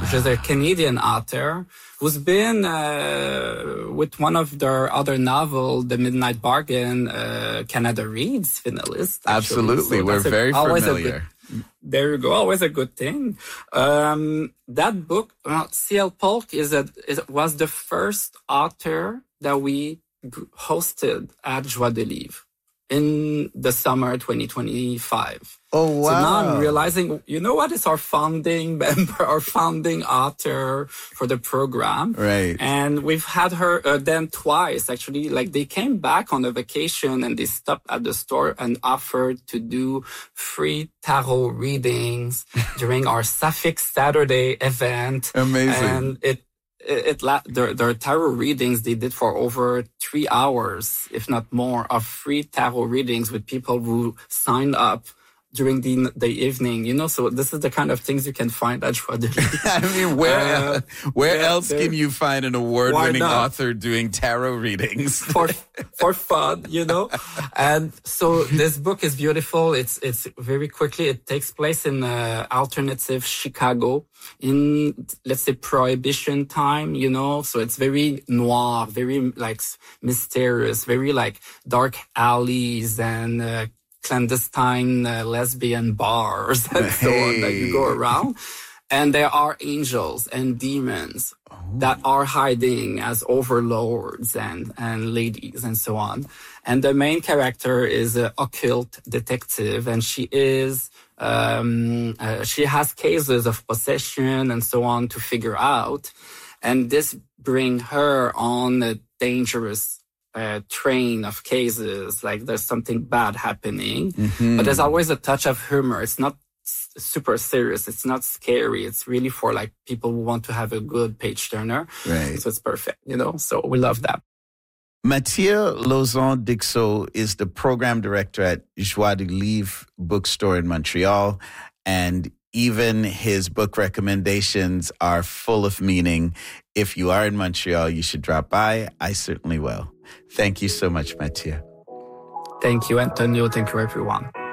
which is a Canadian author who's been with one of their other novel, The Midnight Bargain, Canada Reads finalist. Actually. Absolutely. So we're very familiar. There you go. Always a good thing. That book, C.L. Polk was the first author that we hosted at Joie de Livre in the summer 2025. Oh, wow. So now I'm realizing, you know what? It's our founding member, our founding author for the program. Right. And we've had them twice, actually. Like, they came back on a vacation and they stopped at the store and offered to do free tarot readings during our Sapphic Saturday event. Amazing. And their tarot readings they did for over 3 hours, if not more, of free tarot readings with people who signed up during the evening, so this is the kind of things you can find at Joie de Livre. I mean, where else can you find an award-winning author doing tarot readings? For fun, And so this book is beautiful. It's very quickly, it takes place in alternative Chicago in, let's say, Prohibition time, so it's very noir, very like mysterious, very like dark alleys and clandestine lesbian bars and so on that you go around. And there are angels and demons that are hiding as overlords and ladies and so on. And the main character is an occult detective, and she has cases of possession and so on to figure out. And this brings her on a dangerous train of cases, like there's something bad happening, but there's always a touch of humor. It's not super serious. It's not scary. It's really for like people who want to have a good page turner. Right. So it's perfect, so we love that. Mathieu Lauzon-Dixot is the program director at Joie de Livre bookstore in Montreal, and even his book recommendations are full of meaning. If you are in Montreal, you should drop by. I certainly will. Thank you so much, Mathieu. Thank you, Antonio. Thank you, everyone.